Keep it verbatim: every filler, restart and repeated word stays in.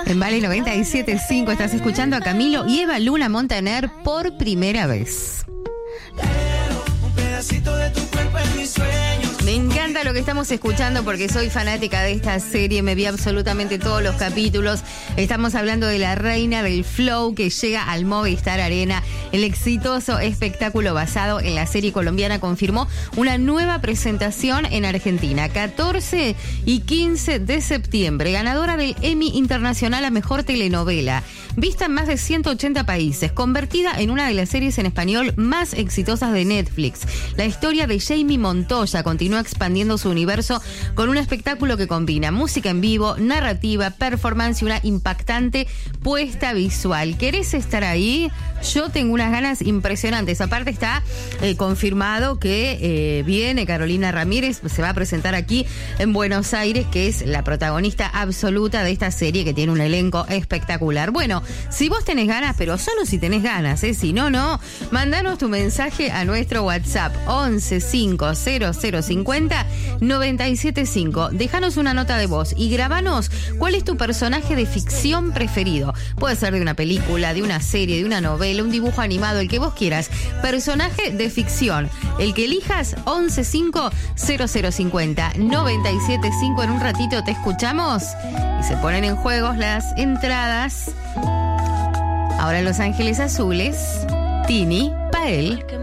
En Vale noventa y siete punto cinco estás escuchando a Camilo y Eva Luna Montaner por primera vez. Un pedacito de tu cuerpo en mis sueños. Me encanta lo que estamos escuchando porque soy fanática de esta serie, me vi absolutamente todos los capítulos. Estamos hablando de la reina del flow que llega al Movistar Arena. El exitoso espectáculo basado en la serie colombiana confirmó una nueva presentación en Argentina, catorce y quince de septiembre, ganadora del Emmy Internacional a Mejor Telenovela, vista en más de ciento ochenta países, convertida en una de las series en español más exitosas de Netflix. La historia de Jamie Montoya continúa expandiendo su universo con un espectáculo que combina música en vivo, narrativa, performance y una impactante puesta visual. ¿Querés estar ahí? Yo tengo unas ganas impresionantes. Aparte está eh, confirmado que eh, viene Carolina Ramírez, se va a presentar aquí en Buenos Aires, que es la protagonista absoluta de esta serie que tiene un elenco espectacular. Bueno, si vos tenés ganas, pero solo si tenés ganas, ¿eh? Si no, no, mandanos tu mensaje a nuestro WhatsApp once cinco cero cero cincuenta noventa y siete cinco. Déjanos una nota de voz y grabanos cuál es tu personaje de ficción preferido. Puede ser de una película, de una serie, de una novela, un dibujo animado, el que vos quieras. Personaje de ficción. El que elijas, once cinco cero cero cincuenta noventa y siete cinco. En un ratito te escuchamos y se ponen en juego las entradas. Ahora en Los Ángeles Azules, Tini, Pael.